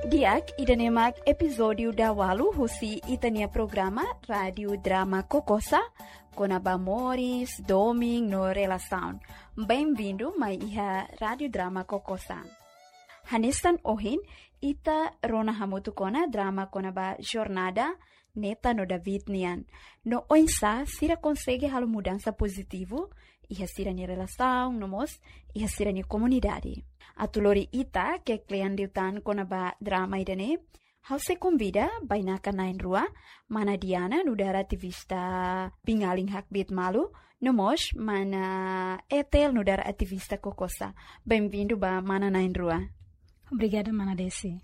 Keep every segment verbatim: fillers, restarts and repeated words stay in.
Diak idanemak episódio da Walu husi itania programa Rádio Drama Kokosa com Abamoris, Doming no Relação. Bem-vindo mai iha Rádio Drama Kokosa. Hanestan ohin ita rona hamutu kona drama kona ba jornada neta no David nian. No oinsa sira consegue halo mudança positivo iha sira ni relação nomos iha sira ni comunidade. Atulori ita que klian diutan kona ba drama idane hau se convida bainaka nain rua mana Diana nudara ativista pingaling hakbit malu nomos mana Etel nudara ativista Kokosa. Bem-vindo ba mana nain rua. Obrigada, mana Desi.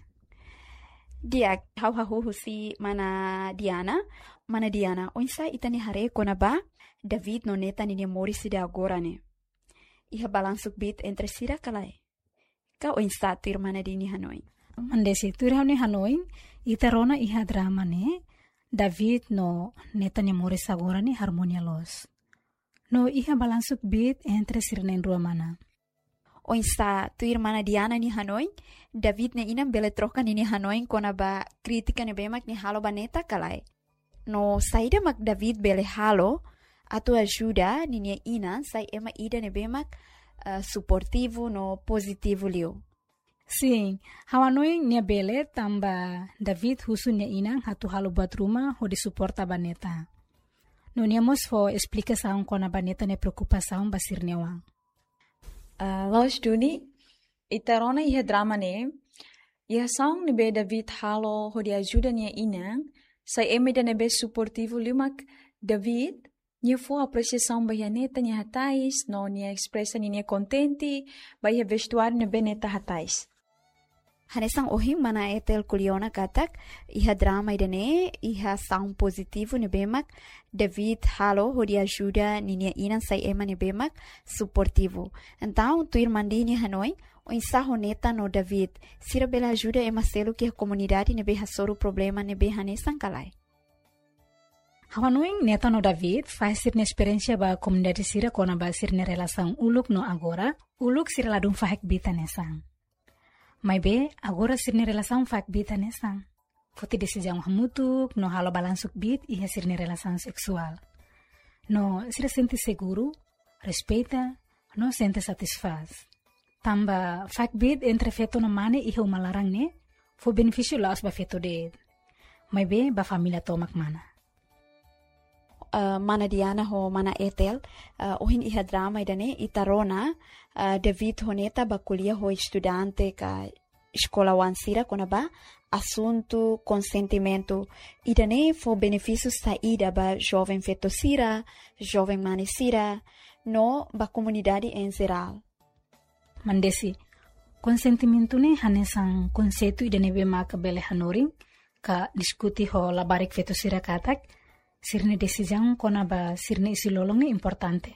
Dia hau hau husi mana Diana, mana Diana. Onsa itani hare kona ba David no neta ni mori sida agora ne. Iha balansuk bit entre sira kalai. Ka onsa tur mana dini Hanoi. Mana Desi tur hau ni Hanoi ita rona iha drama ne David no neta ni mori agora ne harmonia los. No iha balansuk bit entre sira nen rua mana. Onsa tu irmana Diana ni Hanoi, David ne inam bele troca ni Hanoi kona ba kritika ne bemak ni halo baneta kalai. No saida mak David bele halo, atu ajuda ni ni ina sai ema ida ne bemak uh, suportivo no positivo liu. Sim, Hanoi ni bele tamba David husu ni ina hatu halo buat rumah ho di suporta baneta. No niamos fo explicação kona baneta ne preocupação basir newang. Uh, Los Duni, itarona iha drama ne, iha song nebe David halo ho di ajuda nia inang, sai eme da nebe suportivo limak David, nia fo apreciação bahia neta nia hatais, no nia expressa nia contenti, bahia vestuário nebe neta hatais. Hanesang ohim mana Etel kuliona katak, iha drama idane, iha sound positivo nebemak, David halo ho di ajuda ninia inan sai ema nebemak, suportivo. Então, tu irmandi ni Hanoi, o ensaho neta no David, sira bela ajuda ema selo que a comunidade nebe hasoro problema nebe hanesang kalai. Hanoi neta no David faz sir na experiência ba comunidade sira kona ba sir na relação uluk no agora, uluk sira ladung fahek bita nesang. Mai be, agora sirne relação fak bita nesang. Foti decisão hamutuk, no halo balansuk bit iha sirne relação sexual. No sira sente seguro, respeita, no sente satisfaz. Tamba fak bit entre feto no mane iha umalarang ne, fo benefício laos ba feto de. Mai be, ba família tomak mana. Uh, mana Diana ho mana Etel, uh, ohin iha drama idane itarona, uh, David honeta ba kuliah ho estudante ka escola wansira kona ba assunto consentimento idane fo benefícios saída ba jovem fetosira, jovem manesira, no ba comunidade em geral. Mandesi, consentimento ne hanesang konsetu idane be maka bele hanoring ka diskuti ho labarik fetosira katak, sirne decisão kona ba sirne isi lolong ni importante.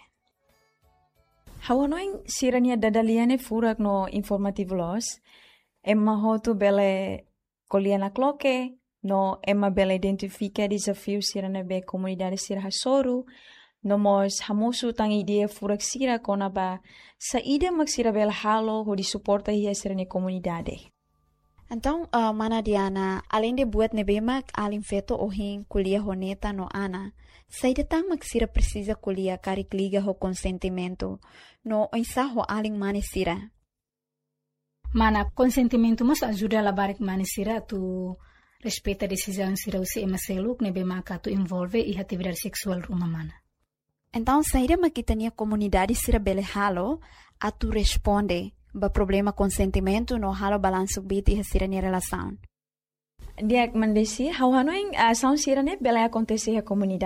Hawanoing sirania dadaliane furak no informativo los, emma hotu bele koliana kloke, no emma bele identifica desafio sirane be comunidade sira hasoru, no mos hamosu tang idea furak sira kona ba saída mak sira bele halo ho di suporta hia sirane comunidade. Então, uh, mana Diana, além de buat nebemak alin feto ohin kuliah honeta no ana, saída tang maksira precisa kuliah karik liga ho consentimento, no oinsa ho alin manesira. Mana consentimento mas ajuda la barik manesira tu respeita decisão sira usi emaseluk nebemaka tu envolve iha atividade sexual rumah mana. Então, saída makitania comunidade sira bele halo, a tu responde ba problema consentimento no halo balanço bit e sira ni relação. Dia mandesi hawanoing uh, sound sira ne bele acontece a comunidade